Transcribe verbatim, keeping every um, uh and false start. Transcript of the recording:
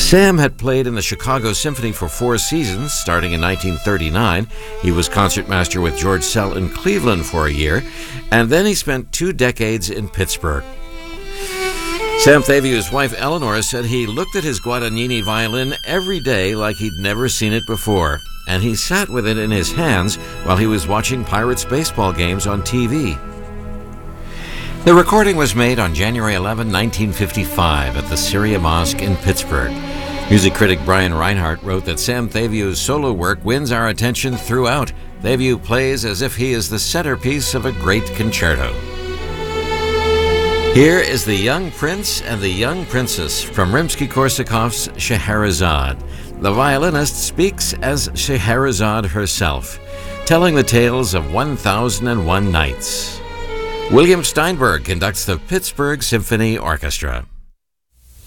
Sam had played in the Chicago Symphony for four seasons, starting in nineteen thirty-nine. He was concertmaster with George Szell in Cleveland for a year, and then he spent two decades in Pittsburgh. Sam Thaview's wife Eleanor said he looked at his Guadagnini violin every day like he'd never seen it before, and he sat with it in his hands while he was watching Pirates baseball games on T V. The recording was made on January eleventh, nineteen fifty-five at the Syria Mosque in Pittsburgh. Music critic Brian Reinhardt wrote that Sam Thaview's solo work wins our attention throughout. Thavieu plays as if he is the centerpiece of a great concerto. Here is the Young Prince and the Young Princess from Rimsky-Korsakov's Scheherazade. The violinist speaks as Scheherazade herself, telling the tales of one thousand and one nights. William Steinberg conducts the Pittsburgh Symphony Orchestra.